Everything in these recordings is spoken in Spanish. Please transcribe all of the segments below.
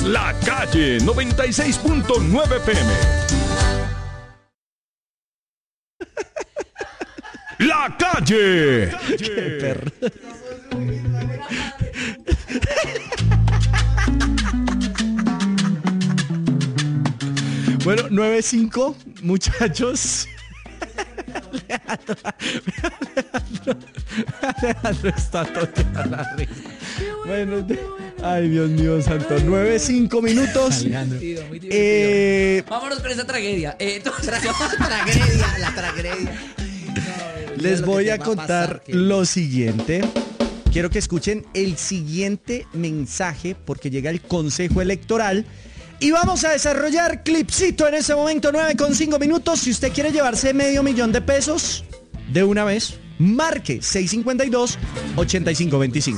La Calle 96.9 FM. La Calle. Qué perro. Bueno, 9-5, muchachos. Alejandro está toteando la risa. Bueno, ay, Dios mío santo. 9-5 minutos. Muy divertido. Vámonos con esa tragedia. La tragedia. Les voy a contar lo siguiente. Quiero que escuchen el siguiente mensaje porque llega el Consejo Electoral. Y vamos a desarrollar clipcito en ese momento, 9,5 minutos. Si usted quiere llevarse $500,000 de pesos de una vez, marque 652-8525.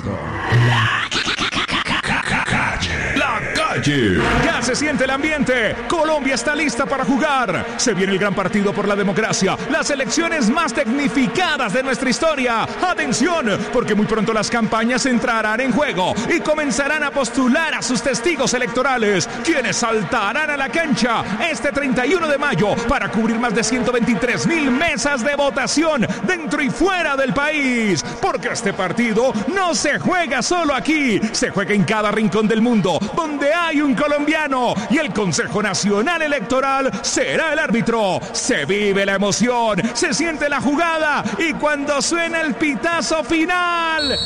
Ya se siente el ambiente. Colombia está lista para jugar. Se viene el gran partido por la democracia. Las elecciones más tecnificadas de nuestra historia. Atención, porque muy pronto las campañas entrarán en juego y comenzarán a postular a sus testigos electorales, quienes saltarán a la cancha este 31 de mayo para cubrir más de 123,000 mesas de votación dentro y fuera del país. Porque este partido no se juega solo aquí, se juega en cada rincón del mundo donde hay un colombiano, y el Consejo Nacional Electoral será el árbitro. Se vive la emoción, se siente la jugada, y cuando suena el pitazo final,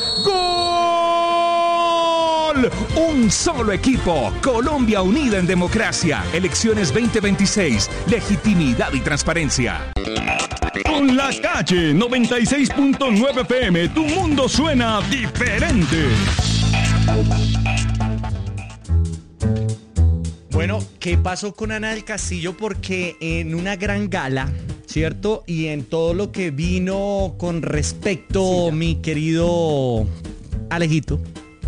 ¡gol! Un solo equipo, Colombia unida en democracia. Elecciones 2026, legitimidad y transparencia. Con La Calle 96.9 FM, tu mundo suena diferente. Bueno, ¿qué pasó con Ana del Castillo? Porque en una gran gala, ¿cierto? Y en todo lo que vino con respecto, mi querido Alejito.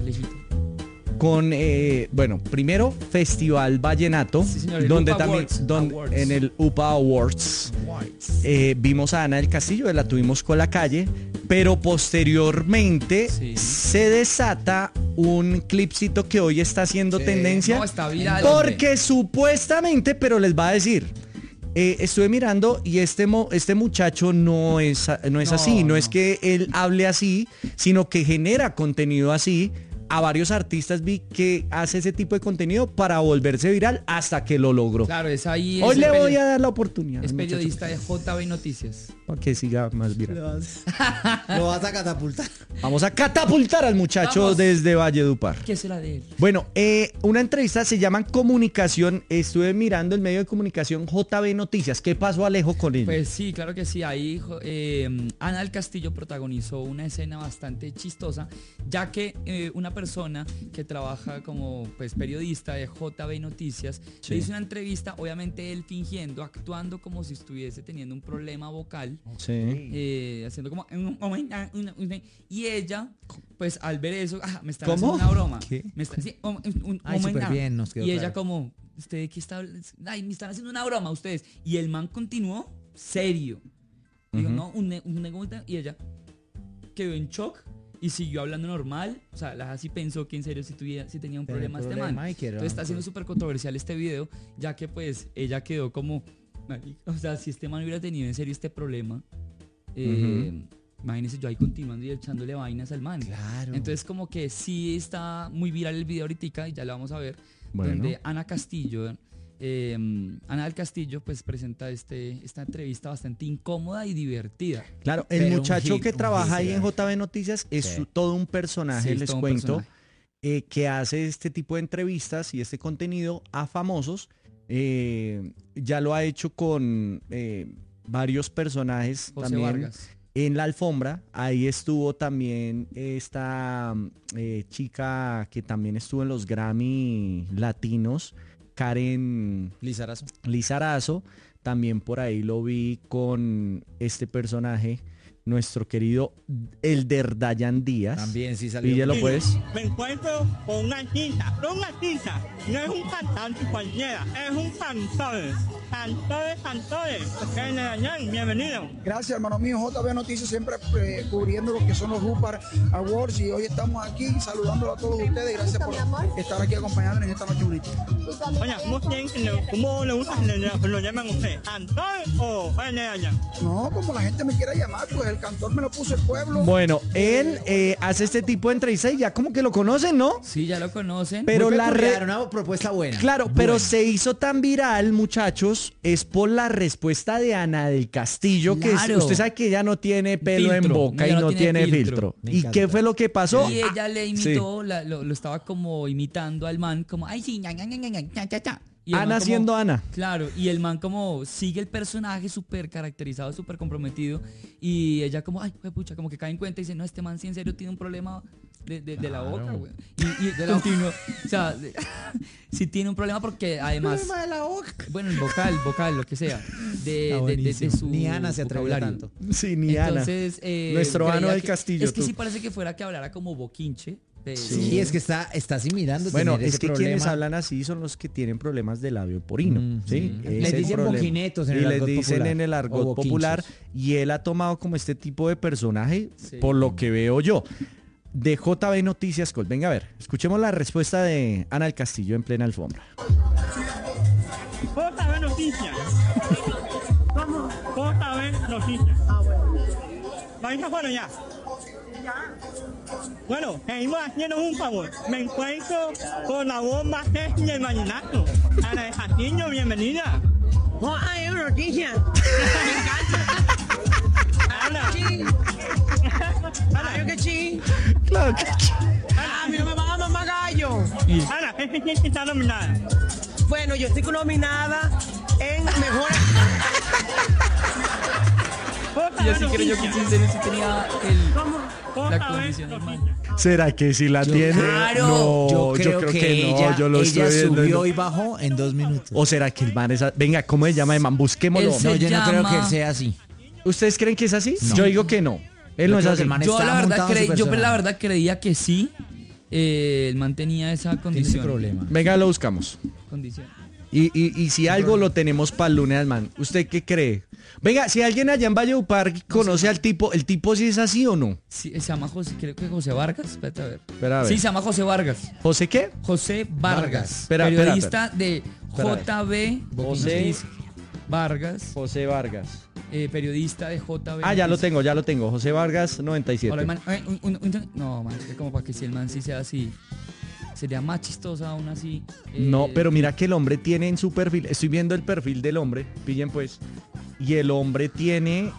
Con, bueno, primero Festival Vallenato, sí, señor, donde UPA también Awards. en el UPA Awards vimos a Ana del Castillo, la tuvimos con La Calle, pero posteriormente se desata un clipcito que hoy está haciendo tendencia, no, está viral, porque supuestamente, pero les va a decir, estuve mirando y este muchacho no es así, no es que él hable así, sino que genera contenido así. A varios artistas vi que hace ese tipo de contenido para volverse viral hasta que lo logró. Claro, es ahí. Hoy le voy a dar la oportunidad. Es periodista de JB Noticias. Para que siga más viral. Lo vas a catapultar. Vamos a catapultar al muchacho desde Valledupar. ¿Qué será de él? Bueno, una entrevista se llama Comunicación. Estuve mirando el medio de comunicación JB Noticias. ¿Qué pasó, Alejo, con él? Pues sí, claro que sí. Ahí Ana del Castillo protagonizó una escena bastante chistosa, ya que una persona que trabaja como pues periodista de JB Noticias le hizo una entrevista, obviamente él fingiendo, actuando como si estuviese teniendo un problema vocal, haciendo como y ella pues al ver eso me están haciendo una broma. ¿Qué? Me está, sí, súper bien, nos quedó y ella claro. como, ¿usted qué está? Ay, me están haciendo una broma ustedes. Y el man continuó serio. Dijo, no, y ella quedó en shock y siguió hablando normal. O sea, la así pensó que en serio si tenía un problema este man. Entonces está siendo súper controversial este video, ya que pues ella quedó como, o sea, si este man hubiera tenido en serio este problema, imagínense yo ahí continuando y echándole vainas al man. Claro. Entonces como que sí está muy viral el video ahorita y ya lo vamos a ver. Bueno. Donde Ana del Castillo pues presenta esta entrevista bastante incómoda y divertida. Claro, el Pero muchacho que trabaja ahí en sí. JB Noticias es todo un personaje, Sí, es les todo un cuento, personaje. que hace este tipo de entrevistas y este contenido a famosos. Ya lo ha hecho con varios personajes José también. Vargas. En la alfombra, ahí estuvo también esta chica que también estuvo en los Grammy Latinos, Karen Lizarazo. También por ahí lo vi con este personaje, nuestro querido Elder Dayan Díaz. También sí salió. Píllalo pues. Me encuentro con una artista, no un artista, no es un cantante cualquiera, es un cantor. Cantores, bienvenido. Gracias, hermano mío. JB Noticias siempre cubriendo lo que son los Rupar Awards y hoy estamos aquí saludándolo a todos ustedes. Gracias por estar aquí acompañándonos en esta noche bonita. Oye, ¿cómo le gusta que lo llaman usted? ¿Cantor o allá? No, como la gente me quiera llamar, pues el cantor me lo puso el pueblo. Bueno, él hace este tipo de entrevistas y ya como que lo conocen, ¿no? Sí, ya lo conocen. Pero Muy la peculiar, una propuesta buena. Claro, pero se hizo tan viral, muchachos, es por la respuesta de Ana del Castillo, que Claro. usted sabe que ella no tiene pelo en Filtro. boca y Ella no tiene filtro. Me ¿Y encanta. qué fue lo que pasó? Y ella le imitó, lo estaba como imitando al man, como, ay, sí, ña, ña, ña, ña, ña, ña, ña. Y el man Ana como- siendo Ana. Claro, y el man como sigue el personaje súper caracterizado, súper comprometido, y ella como, ay, pucha, como que cae en cuenta y dice, no, este man sí en serio tiene un problema de la boca, güey. Y continuó, o sea, sí tiene un problema porque además, Problema de la boca. bueno, el vocal, lo que sea, de buenísimo. su Ni Ana se atrevió vocabulario. tanto. Sí, ni Ana. Entonces, Nuestro creía Ano del que- Castillo, Es que tú. sí parece que fuera que hablara como boquinche. Pero, Sí, es que está así mirando. Bueno, tener es ese que quienes problema. hablan así son los que tienen problemas de labio porino, ¿sí? Mm. Ese Les es el dicen problema. boquinetos en y el les argot dicen popular, en el o argot boquinchos. popular y él ha tomado como este tipo de personaje Sí. por lo que veo yo. De JB Noticias Col. Venga a ver, escuchemos la respuesta de Ana del Castillo en plena alfombra. JB Noticias. ¿Cómo? JB Noticias. ¿Vais afuera ya? Bueno, seguimos haciendo un favor. Me encuentro con la voz más sexy del vallenato. Ana de Castillo, bienvenida. No hay una noticia. Ana. Claro que sí. Claro que A mí no me van a mamar gallo. Ana, ¿qué se siente estar nominada? Bueno, yo estoy nominada en mejor. yo sí creo yo que en serio sí tenía la JB condición del man. Noticias. ¿Será que sí la tiene? Claro. No, Yo creo que ella, yo lo ella estoy viendo. subió y bajó en 2 minutos. ¿O será que el man es venga, ¿cómo se llama el man? Busquémoslo. Él se No, yo no creo llama- que él sea así. ¿Ustedes creen que es así? No. Yo digo que no. Él Yo no es creo así. que el man Yo está la verdad montado en su yo la personaje. verdad creía que sí. El man tenía esa Tiene ese condición. problema. Venga, lo buscamos. Condición. Y si algo lo tenemos para el lunes al man. ¿Usted qué cree? Venga, si alguien allá en Valledupar conoce al tipo, ¿el tipo sí es así o no? Sí, se llama José, creo que José Vargas. Espérate a ver. Espera a ver. Sí, se llama José Vargas. ¿José qué? José Vargas. Espera, periodista de Espera. JB José- Noticias. Vargas. José Vargas. Periodista de JB. Ah, ya lo Noticias. tengo. José Vargas, 97. Hola, man. No, man, es como para que si el man sí sea así. Sería más chistoso aún así. No, pero mira que el hombre tiene en su perfil, estoy viendo el perfil del hombre, pillen pues, y el hombre tiene,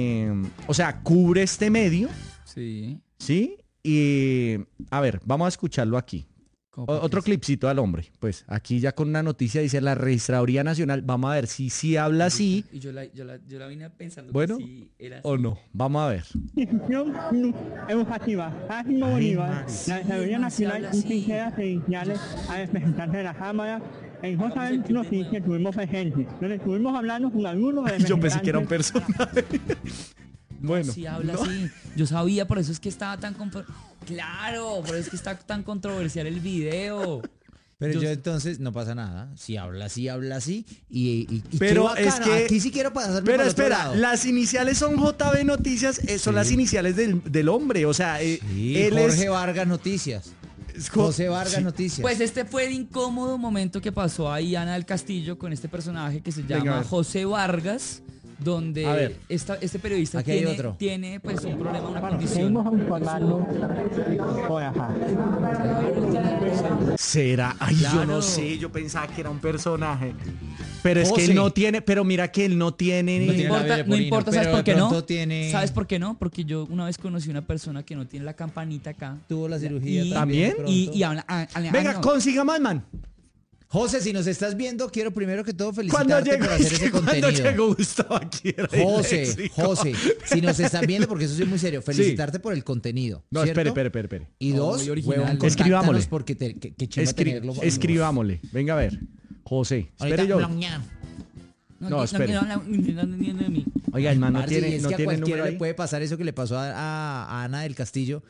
o sea, cubre este medio, Sí. ¿sí? Y, a ver, vamos a escucharlo aquí. como para Otro que- clipcito al hombre, pues, aquí ya con una noticia dice la Registraduría Nacional, vamos a ver si habla así Y yo la vine pensando Bueno, que sí era así. o no, vamos a ver. Institución educativa Máximo Bolívar, la Registraduría Nacional y sinceras credenciales a representantes de la Cámara. En JB Noticias estuvimos presentes, donde estuvimos hablando con algunos de los Yo pensé que era un representantes. personaje. Bueno, Sí habla no. así. Yo sabía, por eso es que estaba tan... Claro, por eso es que está tan controversial el video. Pero Yo- yo entonces no pasa nada. Si habla así. Y Pero qué es bacano. que- Aquí sí quiero pasarme Pero para el otro espera, lado. las iniciales son JB Noticias, son Sí. las iniciales del hombre, o sea, Sí, él Jorge Vargas Noticias. es... José Vargas Sí. Noticias. Pues este fue el incómodo momento que pasó ahí Ana del Castillo con este personaje que se Venga, a llama ver. José Vargas, donde A ver. este periodista Aquí hay tiene, otro. tiene pues un problema, una Bueno, condición. seguimos informando por acá. ¿Será? Ay, yo Claro. no sé, yo pensaba que era un personaje. Pero es que José. él no tiene, pero mira que él no tiene... No tiene importa, labio no leporino, importa, pero ¿sabes por de qué no? pronto tiene- ¿Sabes por qué no? Porque yo una vez conocí una persona que no tiene la campanita acá. Tuvo la cirugía Y- ¿También? pronto. Y habla... Venga, no. consiga más, man. José, si nos estás viendo, quiero primero que todo Cuando felicitarte llegó, por hacer es ese que cuando contenido. llegó Gustavo aquí era José, disléxico. José, si nos estás viendo, porque eso es muy serio, felicitarte por el contenido. No, ¿cierto? espere. Y Oh, dos, muy original. huevón, Escribámosle. contáctanos porque qué chimba tenerlo. Escribámosle. Venga a ver. José, espere Ahorita, yo. No, espere. No, Oiga, el man no Parce, y tiene, es no que a tiene cualquiera número le ahí. puede pasar eso que le pasó a Ana del Castillo,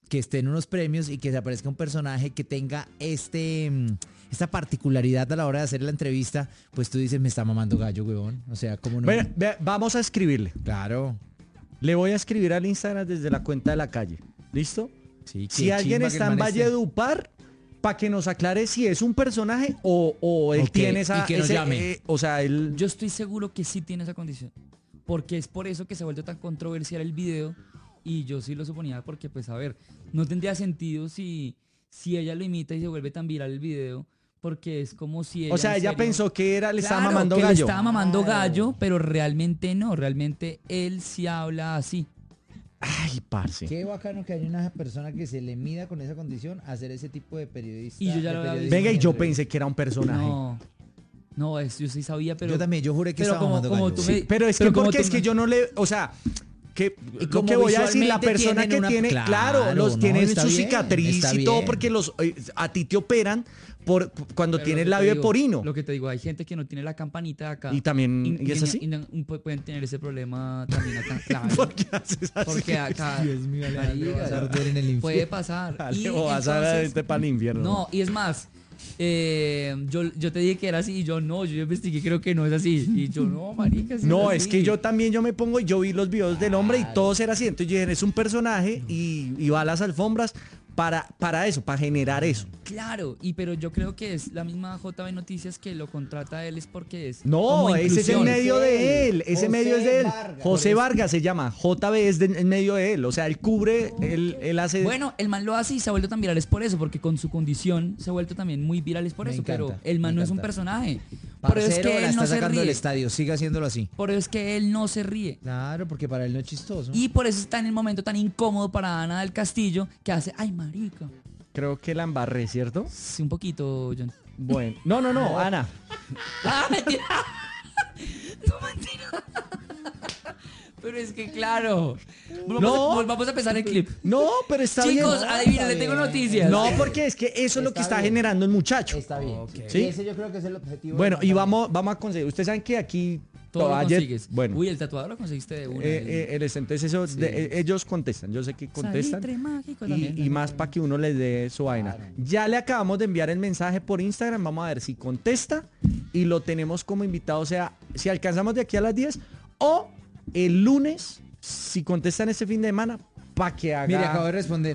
que esté en unos premios y que se aparezca un personaje que tenga esta particularidad a la hora de hacer la entrevista, pues tú dices, me está mamando gallo, huevón. O sea, ¿cómo no? Vamos a escribirle. Claro. Le voy a escribir al Instagram desde la cuenta de la calle. ¿Listo? Sí, Si alguien está en Valledupar, para que nos aclare si es un personaje o él tiene esa... Y que nos llame. Yo estoy seguro que sí tiene esa condición. Porque es por eso que se ha vuelto tan controversial el video. Y yo sí lo suponía porque, pues, a ver, no tendría sentido si ella lo imita y se vuelve tan viral el video. Porque es como si ella... O sea, ella pensó que le estaba Claro, mamando que gallo. le estaba mamando gallo, pero realmente no. Realmente él sí habla así. Ay, parce. Qué bacano que haya una persona que se le mida con esa condición a hacer ese tipo de periodista. Y yo ya lo había visto. Venga, y yo pensé que era un personaje. No, yo sí sabía, pero... Yo también, yo juré que pero estaba mamando gallo. Sí, pero es que porque es que yo no le... O sea... Que lo que voy a decir, la persona que tiene, claro, los tienen su cicatriz y todo, porque a ti te operan cuando tienes labio de porino. Lo que te digo, hay gente que no tiene la campanita de acá. Y también, ¿y es así? Y pueden tener ese problema también acá, claro. ¿Por qué haces así? Porque acá, Dios mío, Alejandro, vas a arder en el infierno. puede pasar. O vas a irte para el infierno. No, y es más, yo te dije que era así y yo investigué, creo que no es así. Y yo, no, marica, sí No, es es así. que yo también yo vi los videos del hombre y todos eran así. Entonces yo dije, es un personaje y va a las alfombras para eso, para generar eso. Claro, pero yo creo que es la misma JB Noticias que lo contrata a él es porque es No, como ese es el inclusión. medio de él. Ese José medio es de él. Vargas. José Vargas se llama. JB es el medio de él. O sea, él cubre, él hace... Bueno, el man lo hace y se ha vuelto tan viral es por eso, porque con su condición se ha vuelto también muy viral es por Me eso, encanta, pero el man me no es un encanta. personaje. Por eso es Parcero, que la él no está se sacando del ríe. estadio, siga haciéndolo así. Por eso es que él no se ríe. Claro, porque para él no es chistoso. Y por eso está en el momento tan incómodo para Ana del Castillo que hace, ay, marica. Creo que la embarré, ¿cierto? Sí, un poquito, John. Bueno. No, Ana. ¡Ah, mentira! No, mentira. Pero es que, claro. Volvamos a empezar el clip. No, pero está bien. Chicos, adivinen, le tengo noticias. No, porque es que eso es lo que está generando el muchacho. Está bien. ¿Sí? Ese yo creo que es el objetivo. Bueno, y vamos a conseguir. Ustedes saben que aquí Todo lo ayer- consigues. Bueno, Uy, el tatuador lo conseguiste de una. entonces eso, Sí. ellos contestan. Yo sé que contestan. Salitre mágico también, Y más para que uno les dé su vaina. Ya le acabamos de enviar el mensaje por Instagram. Vamos a ver si contesta y lo tenemos como invitado. O sea, si alcanzamos de aquí a las 10 o el lunes, si contestan este fin de semana, para que haga... Mire, acabo de responder.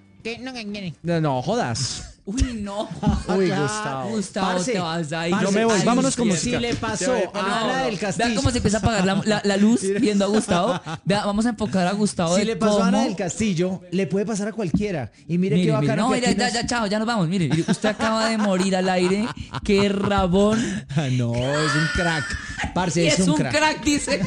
No, jodas. Uy, no. Uy, Gustavo. Gustavo, Parce, te vas a ir. Yo me voy, al vámonos con infierno. música. Si le pasó a Ana del Castillo. Vean cómo se empieza a apagar la luz viendo a Gustavo. Vean, vamos a enfocar a Gustavo. Si de le pasó a Ana cómo- del Castillo, le puede pasar a cualquiera. Y mire, qué Mire, bacano no, que mira, aquí nos- ya, chao, ya nos vamos. Mire, usted acaba de morir al aire. Qué rabón. Ah, no, es un crack. Parce, Y es un crack. crack, dice.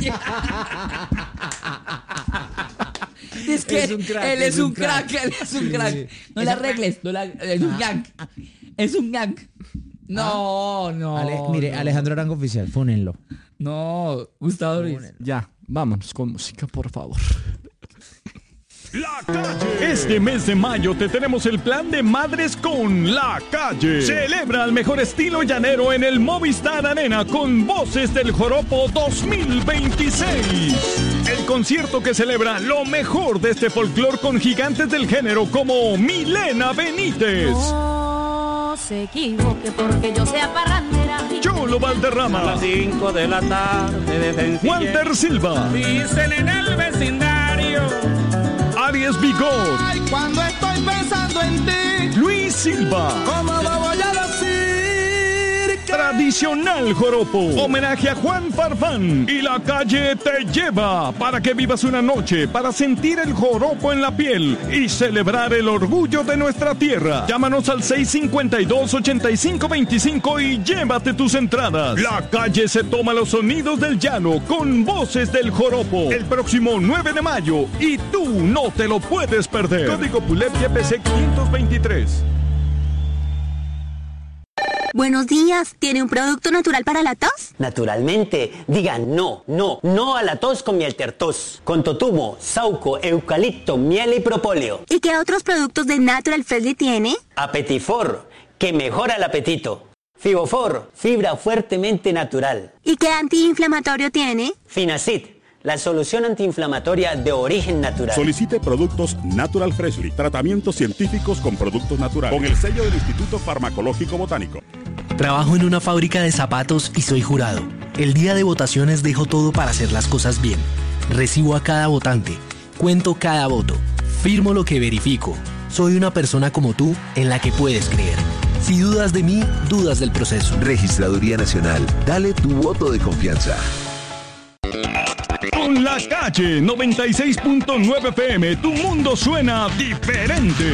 Es que Es un crack, él es es un un crack, él es un Sí, crack. sí. No la arregles, es un gang. Es un gang. No. Mire, no. Alejandro Arango Oficial, fúnenlo. No, Gustavo Ruiz. Ya, vámonos con música, por favor. La Calle. Este mes de mayo te tenemos el plan de madres con La Calle. Celebra al mejor estilo llanero en el Movistar Arena con Voces del Joropo 2026. El concierto que celebra lo mejor de este folclore con gigantes del género como Milena Benítez, No se equivoque porque yo sea parrandera. Cholo Valderrama, 5 de la tarde de Walter Silva, Dicen en el vecindario. Aries Bigot, Ay, cuando estoy pensando en ti, Luis Silva. ¿cómo lo voy a decir? Tradicional Joropo, homenaje a Juan Farfán y La Calle te lleva para que vivas una noche para sentir el joropo en la piel y celebrar el orgullo de nuestra tierra. Llámanos al 652-8525 y llévate tus entradas. La Calle se toma los sonidos del llano con Voces del Joropo el próximo 9 de mayo y tú no te lo puedes perder. Código PULEP YPC 523. Buenos días, ¿tiene un producto natural para la tos? Naturalmente, diga no a la tos con miel tertos, con totumo, sauco, eucalipto, miel y propóleo. ¿Y qué otros productos de Natural Freshly tiene? Apetifor, que mejora el apetito. Fibofor, fibra fuertemente natural. ¿Y qué antiinflamatorio tiene? Finacid, la solución antiinflamatoria de origen natural. Solicite productos Natural Freshly, tratamientos científicos con productos naturales, con el sello del Instituto Farmacológico Botánico. Trabajo en una fábrica de zapatos y soy jurado. El día de votaciones dejo todo para hacer las cosas bien. Recibo a cada votante, cuento cada voto, firmo lo que verifico. Soy una persona como tú en la que puedes creer. Si dudas de mí, dudas del proceso. Registraduría Nacional, dale tu voto de confianza. Con La Calle 96.9 FM, tu mundo suena diferente.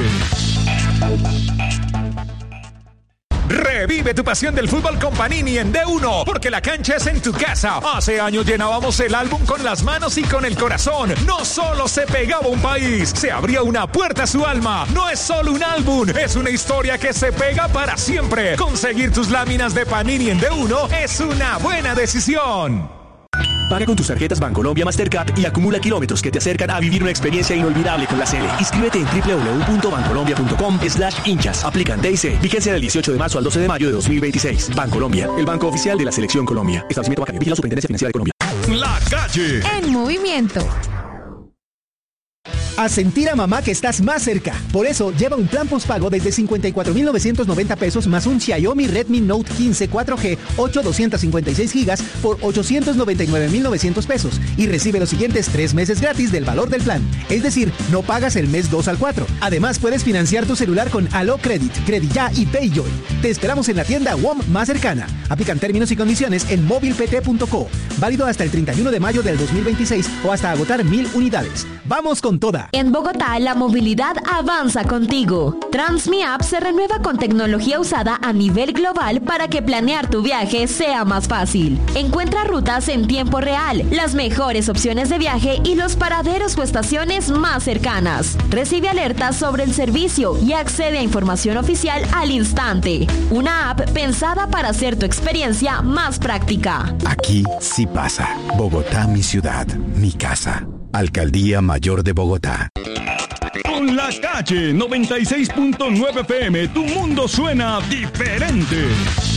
Revive tu pasión del fútbol con Panini en D1, porque la cancha es en tu casa. Hace años llenábamos el álbum con las manos y con el corazón. No solo se pegaba un país, se abría una puerta a su alma. No es solo un álbum, es una historia que se pega para siempre. Conseguir tus láminas de Panini en D1 es una buena decisión. Paga con tus tarjetas Bancolombia Mastercard y acumula kilómetros que te acercan a vivir una experiencia inolvidable con la Sele. Inscríbete en www.bancolombia.com/hinchas. Aplican TIC. Vigencia del 18 de marzo al 12 de mayo de 2026. Bancolombia, el banco oficial de la Selección Colombia. Establecimiento bancario. Vigila la Superintendencia Financiera de Colombia. La Calle. En movimiento. A sentir a mamá que estás más cerca. Por eso, lleva un plan postpago desde 54,990 pesos más un Xiaomi Redmi Note 15 4G 8,256 gigas por 899,900 pesos y recibe los siguientes 3 meses gratis del valor del plan. Es decir, no pagas el mes 2 al 4. Además, puedes financiar tu celular con Allo Credit, Crediya y Payjoy. Te esperamos en la tienda WOM más cercana. Aplican términos y condiciones en movilpt.co. Válido hasta el 31 de mayo del 2026 o hasta agotar 1,000 unidades. ¡Vamos con toda! En Bogotá, la movilidad avanza contigo. TransMiApp se renueva con tecnología usada a nivel global para que planear tu viaje sea más fácil. Encuentra rutas en tiempo real, las mejores opciones de viaje y los paraderos o estaciones más cercanas. Recibe alertas sobre el servicio y accede a información oficial al instante. Una app pensada para hacer tu experiencia más práctica. Aquí sí pasa. Bogotá, mi ciudad, mi casa. Alcaldía Mayor de Bogotá. Con La Calle 96.9 FM, tu mundo suena diferente.